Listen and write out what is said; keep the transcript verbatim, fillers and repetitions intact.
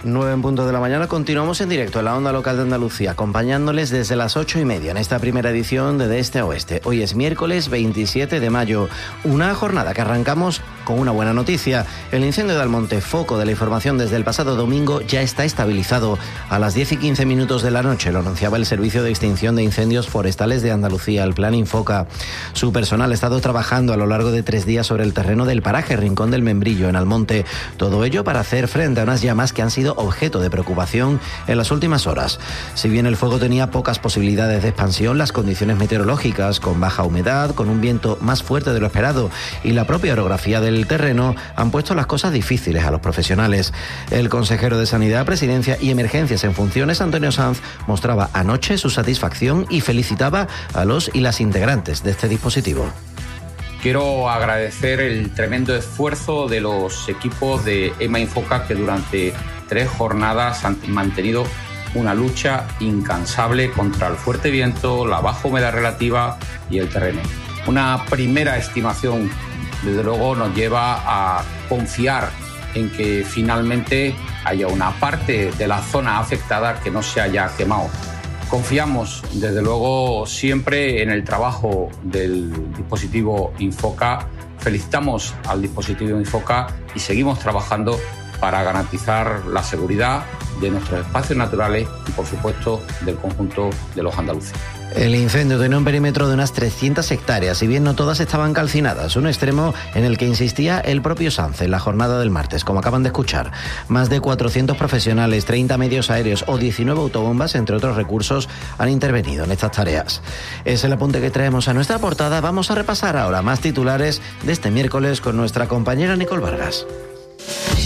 nueve en punto de la mañana, continuamos en directo en la onda local de Andalucía, acompañándoles desde las ocho y media en esta primera edición de De Este a Oeste. Hoy es miércoles veintisiete de mayo, una jornada que arrancamos con una buena noticia. El incendio de Almonte, foco de la información desde el pasado domingo, ya está estabilizado. A las diez y quince minutos de la noche lo anunciaba el Servicio de Extinción de Incendios Forestales de Andalucía, el Plan Infoca. Su personal ha estado trabajando a lo largo de tres días sobre el terreno del paraje Rincón del Membrillo, en Almonte. Todo ello para hacer frente a unas llamas que han sido objeto de preocupación en las últimas horas. Si bien el fuego tenía pocas posibilidades de expansión, las condiciones meteorológicas, con baja humedad, con un viento más fuerte de lo esperado y la propia orografía del terreno, han puesto las cosas difíciles a los profesionales. El consejero de Sanidad, Presidencia y Emergencias en funciones, Antonio Sanz, mostraba anoche su satisfacción y felicitaba a los y las integrantes de este dispositivo. Quiero agradecer el tremendo esfuerzo de los equipos de EMA Infoca, que durante tres jornadas han mantenido una lucha incansable contra el fuerte viento, la baja humedad relativa y el terreno. Una primera estimación, desde luego, nos lleva a confiar en que finalmente haya una parte de la zona afectada que no se haya quemado. Confiamos, desde luego, siempre en el trabajo del dispositivo Infoca. Felicitamos al dispositivo Infoca y seguimos trabajando para garantizar la seguridad de nuestros espacios naturales y, por supuesto, del conjunto de los andaluces. El incendio tenía un perímetro de unas trescientas hectáreas, si bien no todas estaban calcinadas, un extremo en el que insistía el propio Sanz en la jornada del martes, como acaban de escuchar. Más de cuatrocientos profesionales, treinta medios aéreos o diecinueve autobombas, entre otros recursos, han intervenido en estas tareas. Es el apunte que traemos a nuestra portada. Vamos a repasar ahora más titulares de este miércoles con nuestra compañera Nicole Vargas.